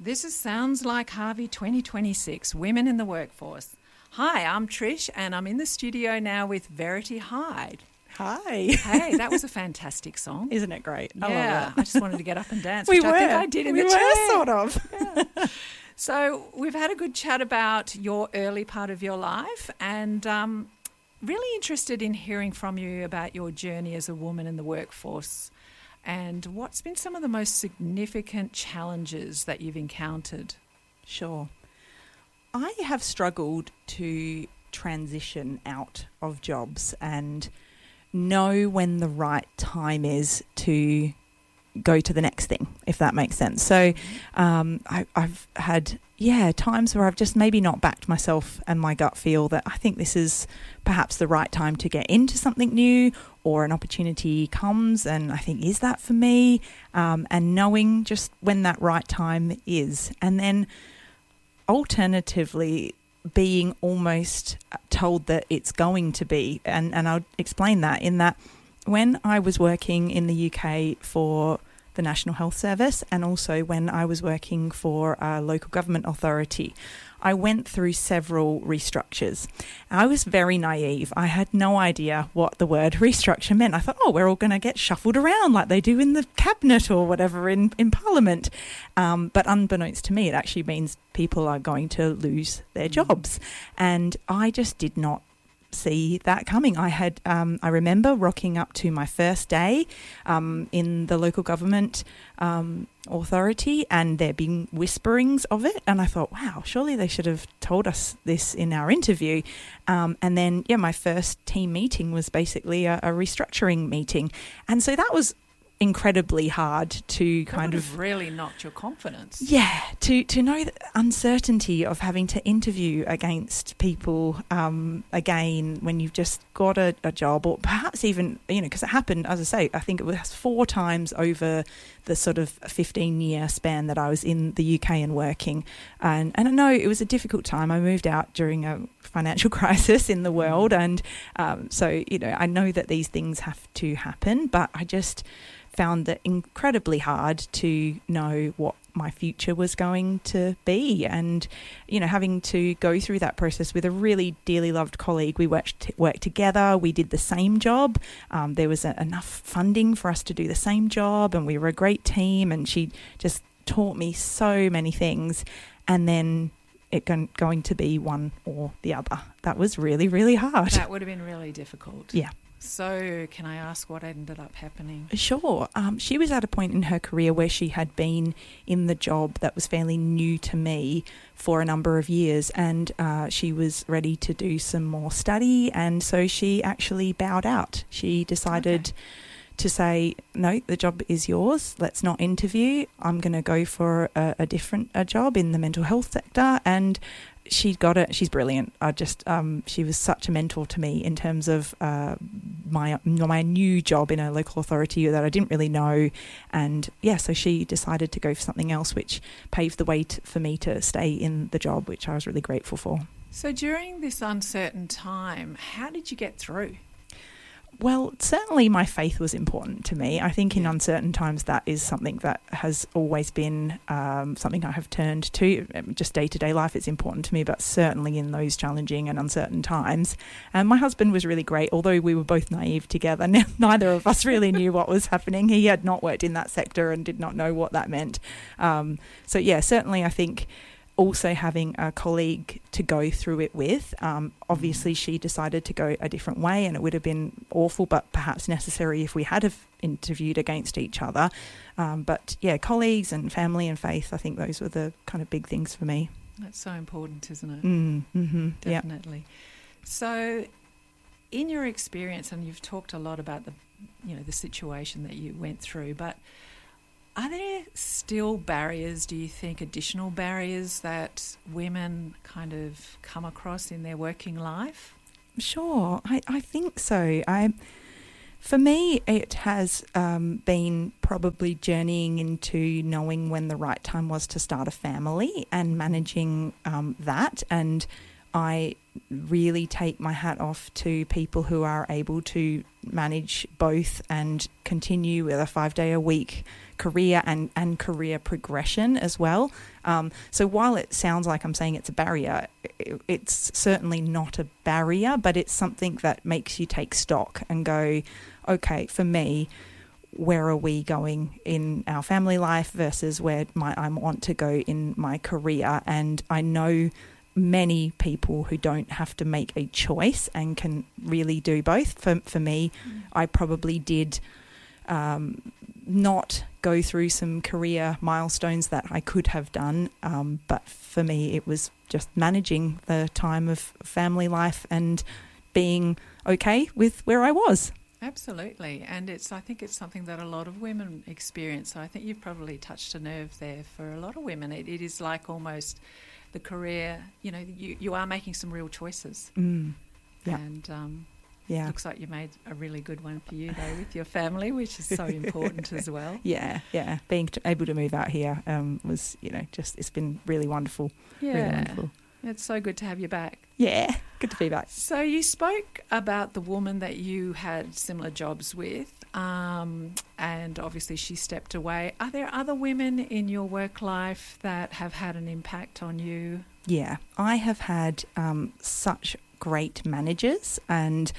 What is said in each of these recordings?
This sounds like Harvey 2026, Women in the Workforce. Hi, I'm Trish and I'm in the studio now with Verity Hyde. Hi. Hey, that was a fantastic song. Isn't it great? I Yeah, love it. I just wanted to get up and dance, We which I think I did in we the were, chair. sort of. Yeah. So we've had a good chat about your early part of your life and really interested in hearing from you about your journey as a woman in the workforce and what's been some of the most significant challenges that you've encountered. Sure. I have struggled to transition out of jobs and know when the right time is to go to the next thing, if that makes sense. So I've had, times where I've just maybe not backed myself and my gut feel that I think this is perhaps the right time to get into something new, or an opportunity comes and I think, is that for me? And knowing just when that right time is. And then alternatively, being almost told that it's going to be. And I'll explain that in that when I was working in the UK for the National Health Service and also when I was working for a local government authority, I went through several restructures. I was very naive. I had no idea what the word restructure meant. I thought, we're all going to get shuffled around like they do in the cabinet or whatever in Parliament. But unbeknownst to me, it actually means people are going to lose their jobs. And I just did not see that coming. I remember rocking up to my first day in the local government authority and there being whisperings of it, and I thought, wow, surely they should have told us this in our interview. And then my first team meeting was basically a restructuring meeting, and so that was incredibly hard to kind of really knocked your confidence. Yeah, to know the uncertainty of having to interview against people again when you've just got a job, or perhaps even, because it happened, as I say, I think it was 4 times over the sort of 15-year span that I was in the UK and working. And I know it was a difficult time. I moved out during a financial crisis in the world. And so, I know that these things have to happen, but I just found it incredibly hard to know what my future was going to be, and having to go through that process with a really dearly loved colleague. We worked together, we did the same job, there was enough funding for us to do the same job, and we were a great team, and she just taught me so many things, and then it going to be one or the other. That was really, really hard. That would have been really difficult. Yeah. So can I ask what ended up happening? Sure. She was at a point in her career where she had been in the job that was fairly new to me for a number of years, and she was ready to do some more study, and so she actually bowed out. She decided to say, no, the job is yours. Let's not interview. I'm going to go for a different job in the mental health sector. And she got it. She's brilliant. She was such a mentor to me in terms of my new job in a local authority that I didn't really know. And so she decided to go for something else, which paved the way for me to stay in the job, which I was really grateful for. So during this uncertain time, how did you get through? Well, certainly my faith was important to me. I think in uncertain times that is something that has always been something I have turned to. Just day-to-day life, it's important to me, but certainly in those challenging and uncertain times. And my husband was really great, although we were both naive together. Neither of us really knew what was happening. He had not worked in that sector and did not know what that meant. Certainly I think also having a colleague to go through it with. Obviously, she decided to go a different way, and it would have been awful, but perhaps necessary if we had have interviewed against each other. Colleagues and family and faith, I think those were the kind of big things for me. That's so important, isn't it? Mm-hmm, definitely. Yeah. So, in your experience, and you've talked a lot about the situation that you went through, but are there still barriers, do you think, additional barriers that women kind of come across in their working life? Sure, I think so. For me, it has been probably journeying into knowing when the right time was to start a family and managing that. And I really take my hat off to people who are able to manage both and continue with a 5-day-a-week career and career progression as well. So while it sounds like I'm saying it's a barrier, it's certainly not a barrier, but it's something that makes you take stock and go, okay, for me, where are we going in our family life versus where I want to go in my career? And I know many people who don't have to make a choice and can really do both. For me, I probably did not go through some career milestones that I could have done, but for me it was just managing the time of family life and being okay with where I was. Absolutely, and I think it's something that a lot of women experience. So I think you've probably touched a nerve there for a lot of women. It is like almost the career, you are making some real choices. Yeah. And looks like you made a really good one for you though with your family, which is so important as well. Yeah. Being able to move out here was, it's been really wonderful. Yeah. Really wonderful. It's so good to have you back. Yeah, good to be back. So you spoke about the woman that you had similar jobs with, and obviously she stepped away. Are there other women in your work life that have had an impact on you? Yeah, I have had such great managers, and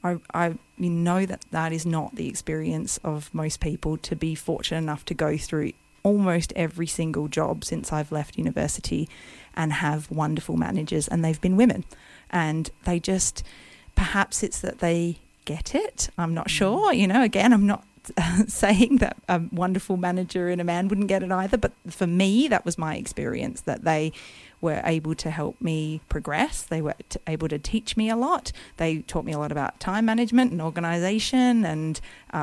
I know that is not the experience of most people, to be fortunate enough to go through almost every single job since I've left university and have wonderful managers, and they've been women, and they just, perhaps it's that they get it. I'm not sure, again, I'm not saying that a wonderful manager and a man wouldn't get it either, but for me, that was my experience, that they were able to help me progress. They were able to teach me a lot. They taught me a lot about time management and organisation and,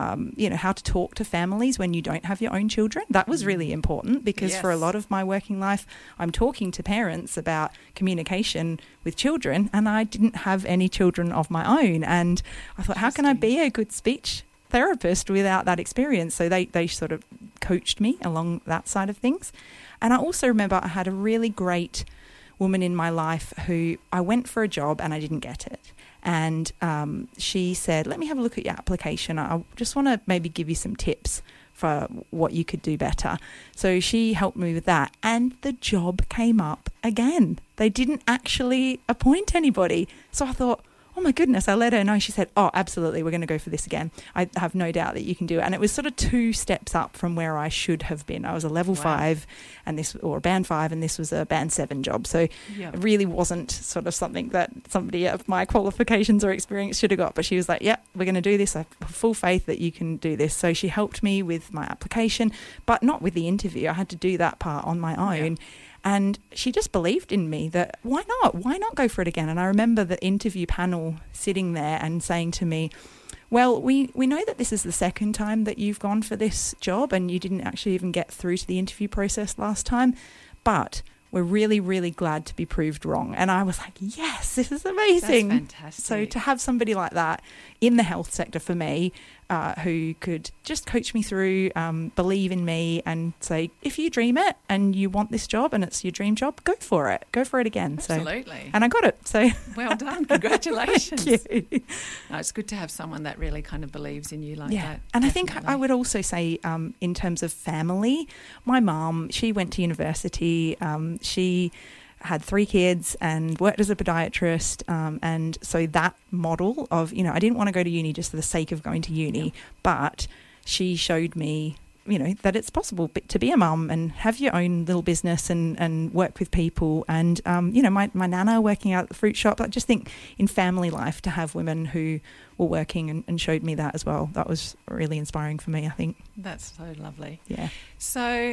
how to talk to families when you don't have your own children. That was really important because for a lot of my working life, I'm talking to parents about communication with children, and I didn't have any children of my own. And I thought, how can I be a good speech therapist without that experience? So they sort of coached me along that side of things. And I also remember I had a really great woman in my life who I went for a job and I didn't get it. And she said, let me have a look at your application. I just want to maybe give you some tips for what you could do better. So she helped me with that. And the job came up again. They didn't actually appoint anybody. So I thought, oh my goodness, I let her know. She said, oh, absolutely, we're going to go for this again. I have no doubt that you can do it. And it was sort of 2 steps up from where I should have been. I was a level 5 or a band 5, and this was a band 7 job. So it really wasn't sort of something that somebody of my qualifications or experience should have got. But she was like, we're going to do this. I have full faith that you can do this. So she helped me with my application, but not with the interview. I had to do that part on my own. Yeah. And she just believed in me that why not go for it again? And I remember the interview panel sitting there and saying to me, well, we know that this is the second time that you've gone for this job and you didn't actually even get through to the interview process last time, but we're really, really glad to be proved wrong. And I was like, yes, this is amazing. That's fantastic. So to have somebody like that in the health sector for me, who could just coach me through, believe in me and say, if you dream it and you want this job and it's your dream job, go for it. Go for it again. Absolutely. So, and I got it. So well done. Congratulations. Thank you. No, it's good to have someone that really kind of believes in you like that. And definitely. I think I would also say in terms of family, my mum, she went to university. She had 3 kids and worked as a podiatrist, and so that model of, I didn't want to go to uni just for the sake of going to uni, but she showed me, that it's possible to be a mum and have your own little business and work with people. And, my nana working out at the fruit shop, I just think in family life to have women who were working and showed me that as well, that was really inspiring for me, I think. That's so lovely. Yeah. So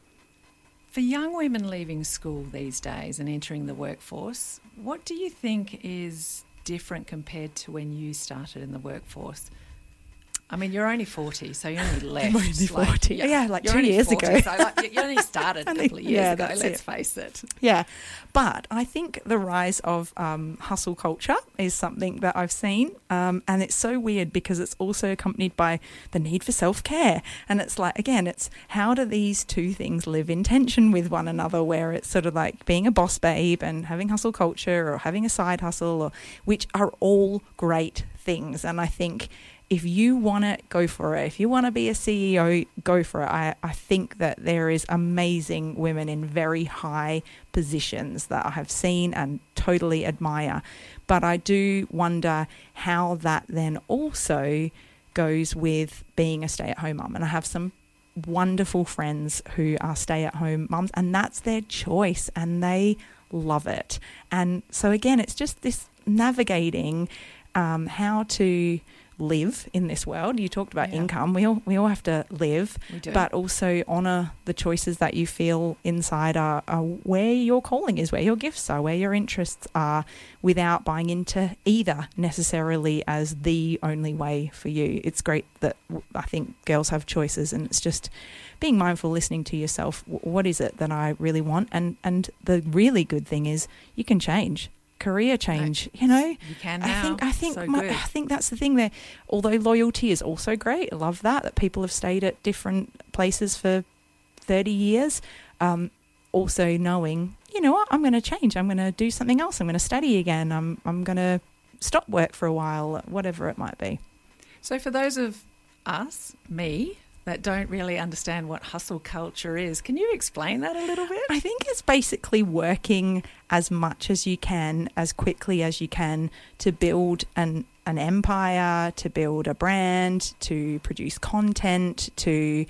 for young women leaving school these days and entering the workforce, what do you think is different compared to when you started in the workforce? I mean, you're only 40, so you only left. I'm only 40. Like 2 years 40, ago. So you only started a couple of years ago, let's face it. Yeah. But I think the rise of hustle culture is something that I've seen. And it's so weird because it's also accompanied by the need for self-care. And it's like, again, it's how do these two things live in tension with one another, where it's sort of like being a boss babe and having hustle culture or having a side hustle, which are all great things. And I think if you want it, go for it. If you want to be a CEO, go for it. I think that there is amazing women in very high positions that I have seen and totally admire. But I do wonder how that then also goes with being a stay-at-home mum. And I have some wonderful friends who are stay-at-home mums, and that's their choice and they love it. And so again, it's just this navigating how to live in this world. You talked about income. We all have to live, but also honour the choices that you feel inside are where your calling is, where your gifts are, where your interests are, without buying into either necessarily as the only way for you. It's great that I think girls have choices, and it's just being mindful, listening to yourself. What is it that I really want? And the really good thing is you can change. Career change, you know. You can now. I think that's the thing there. Although loyalty is also great, I love that people have stayed at different places for 30 years. Also knowing, you know what, I'm going to change. I'm going to do something else. I'm going to study again. I'm going to stop work for a while, whatever it might be. So for those of us, me, that don't really understand what hustle culture is, can you explain that a little bit? I think it's basically working as much as you can, as quickly as you can, to build an empire, to build a brand, to produce content, to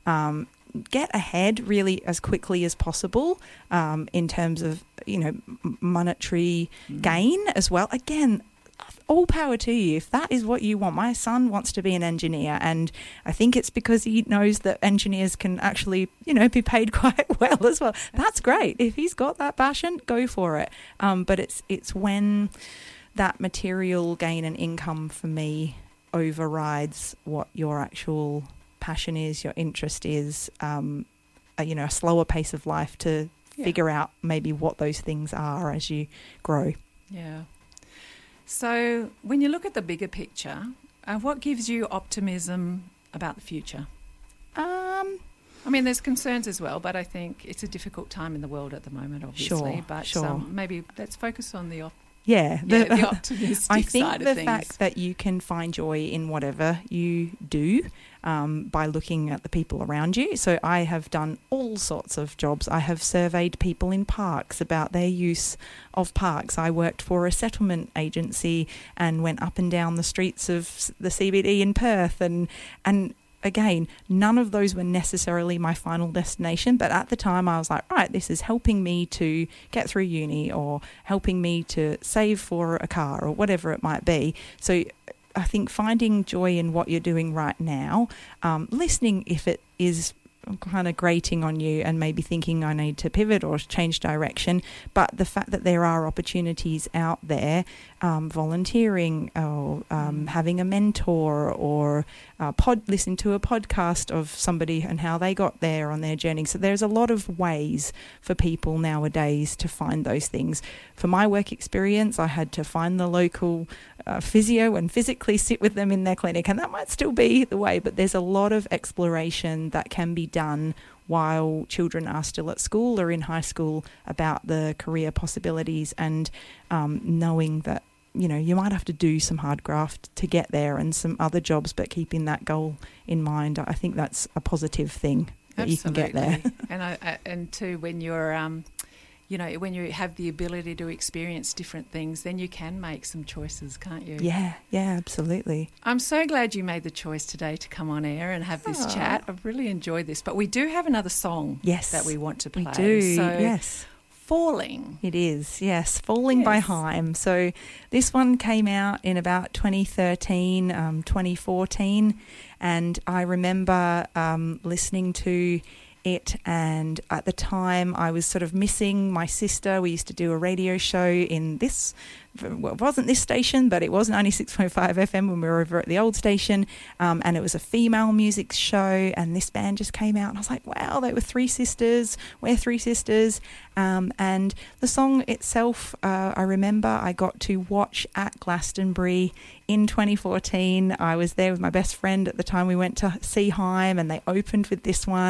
get ahead really as quickly as possible in terms of, you know, monetary gain as well. Again, all power to you if that is what you want. My son wants to be an engineer, and I think it's because he knows that engineers can actually, you know, be paid quite well as well. That's great. If he's got that passion, go for it. But it's when that material gain and income for me overrides what your actual passion is, your interest is, you know, a slower pace of life to figure out maybe what those things are as you grow. Yeah. So when you look at the bigger picture, what gives you optimism about the future? I mean, there's concerns as well, but I think it's a difficult time in the world at the moment, obviously. Maybe let's focus on the optimistic I think side of the things. fact that you can find joy in whatever you do by looking at the people around you. So I have done all sorts of jobs. I have surveyed people in parks about their use of parks. I worked for a settlement agency and went up and down the streets of the CBD in Perth, and again, none of those were necessarily my final destination, but at the time I was like, right, this is helping me to get through uni or helping me to save for a car or whatever it might be. So I think finding joy in what you're doing right now, listening if it is kind of grating on you and maybe thinking I need to pivot or change direction, but the fact that there are opportunities out there, volunteering or having a mentor or listening to a podcast of somebody and how they got there on their journey. So there's a lot of ways for people nowadays to find those things. For my work experience, I had to find the local physio and physically sit with them in their clinic, and that might still be the way, but there's a lot of exploration that can be done while children are still at school or in high school about the career possibilities, and knowing that, you know, you might have to do some hard graft to get there and some other jobs, but keeping that goal in mind, I think that's a positive thing that Absolutely. You can get there. And too, when you're you know, when you have the ability to experience different things, then you can make some choices, can't you? Yeah, absolutely. I'm so glad you made the choice today to come on air and have this chat. I've really enjoyed this. But we do have another song that we want to play. We do, so, yes. Falling. It is, yes. Falling by Haim. So this one came out in about 2013, 2014. And I remember listening to it, and at the time I was sort of missing my sister. We used to do a radio show in this, well, it wasn't this station, but it was 96.5 FM when we were over at the old station, and it was a female music show, and this band just came out and I was like, wow, they were three sisters, we're three sisters. And the song itself, I remember I got to watch at Glastonbury in 2014. I was there with my best friend at the time. We went to see Haim and they opened with this one.